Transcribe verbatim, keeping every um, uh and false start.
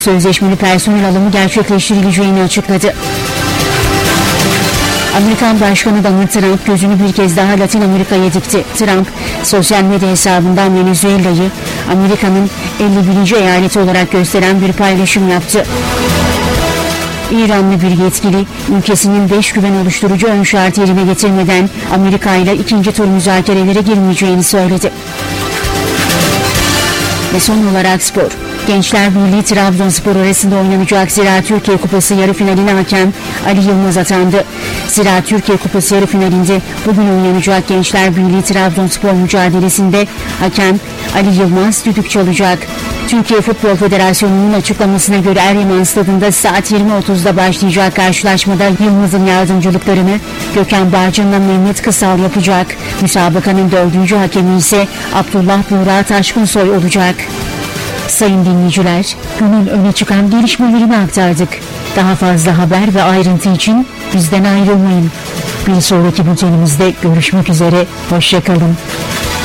sözleşmeli personel alımı gerçekleştirileceğini açıkladı. Amerikan Başkanı Donald Trump gözünü bir kez daha Latin Amerika'ya dikti. Trump, sosyal medya hesabından Venezuela'yı Amerika'nın elli birinci eyaleti olarak gösteren bir paylaşım yaptı. İranlı bir yetkili, ülkesinin beş güven oluşturucu ön şartı yerine getirmeden Amerika ile ikinci tur müzakerelere girmeyeceğini söyledi. Ve son olarak spor. Gençler Birliği Trabzonspor arasında oynanacak Ziraat Türkiye Kupası yarı finaline hakem Ali Yılmaz atandı. Ziraat Türkiye Kupası yarı finalinde bugün oynanacak Gençler Birliği Trabzonspor mücadelesinde hakem Ali Yılmaz düdük çalacak. Türkiye Futbol Federasyonu'nun açıklamasına göre Eryaman Stadı'nda saat yirmi otuzda başlayacak karşılaşmada Yılmaz'ın yardımcılıklarını Gökhan Barcan'la Mehmet Kısal yapacak. Müsabakanın dördüncü hakemi ise Abdullah Buğra Taşkınsoy olacak. Sayın dinleyiciler, günün öne çıkan gelişmelerini aktardık. Daha fazla haber ve ayrıntı için bizden ayrılmayın. Bir sonraki bültenimizde görüşmek üzere, hoşça kalın.